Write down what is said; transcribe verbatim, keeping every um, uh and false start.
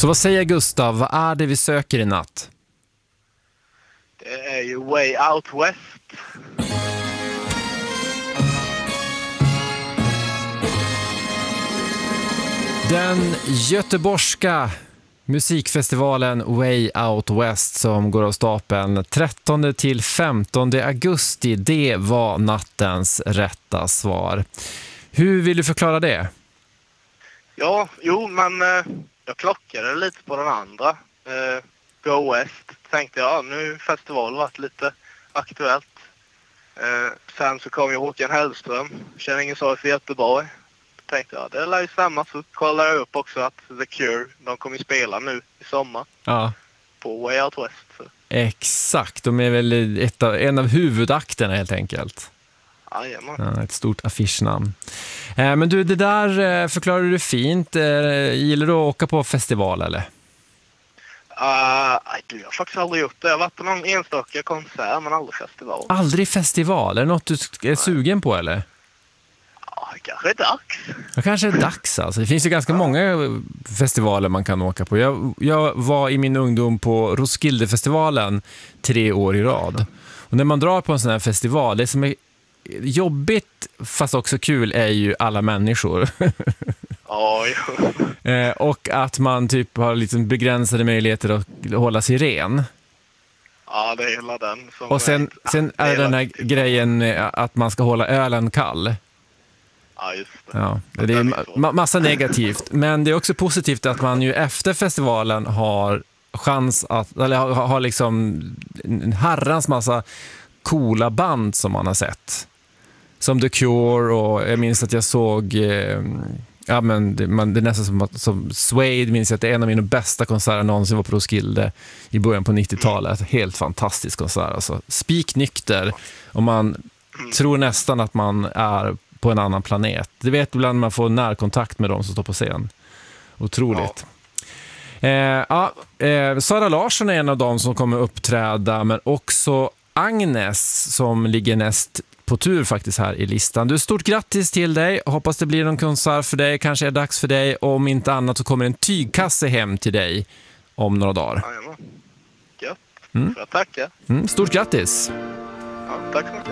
Så vad säger Gustav? Vad är det vi söker i natt? Det är ju Way Out West. Den göteborgska musikfestivalen Way Out West som går av stapeln trettonde till femtonde augusti, det var nattens rätta svar. Hur vill du förklara det? Ja, jo, men eh, jag klockade lite på den andra. Eh, Go West. Tänkte jag, ja, nu festival varit lite aktuellt. Eh, sen så kom ju Håkan Hellström. Känner ingen sorg för Göteborg. Tänkte jag, det lär ju stämma. Så kollade jag upp också att The Cure, de kommer ju spela nu i sommar. Ja. På Way Out West. Så. Exakt, de är väl ett av, en av huvudakterna helt enkelt. Jajamän. Ja, ett stort affischnamn. Eh, men du, det där eh, förklarar du fint. Eh, gillar du att åka på festival eller? Uh, jag har faktiskt aldrig gjort det. Jag har varit på någon enstaka konsert men aldrig festival. Aldrig festival? Är det något du är sugen på eller? Ja, det kanske är dags. Det kanske är dags alltså. Det finns ju ganska många festivaler man kan åka på. Jag, jag var i min ungdom på Roskildefestivalen tre år i rad. Och när man drar på en sån här festival, det som är jobbigt fast också kul är ju alla människor. Ja, jo. eh, och att man typ har liksom begränsade möjligheter att hålla sig ren. Ja, det är hela den. Som och sen, är, sen är det den här grejen att man ska hålla ölen kall. Ja, just det. Ja, det är ma- massa negativt. Men det är också positivt att man ju efter festivalen har chans att, eller har, har liksom en herrans massa coola band som man har sett. Som The Cure, och jag minns att jag såg eh, ja men det, man, det är nästan som, som Suede, minns jag att det är en av mina bästa konserter någonsin var på Roskilde i början på nittiotalet. Helt fantastisk konsert alltså. Spiknykter, och man tror nästan att man är på en annan planet. Det vet ibland man får närkontakt med dem som står på scen. Otroligt. Ja. Eh, ja, eh, Sara Larsson är en av dem som kommer uppträda, men också Agnes som ligger näst på tur faktiskt här i listan. Du, stort grattis till dig. Hoppas det blir någon konsert för dig. Kanske är det dags för dig. Och om inte annat så kommer en tygkasse hem till dig om några dagar. Jajamän. Gött. Mm. Får jag tacka. Mm, stort grattis. Ja, tack så mycket.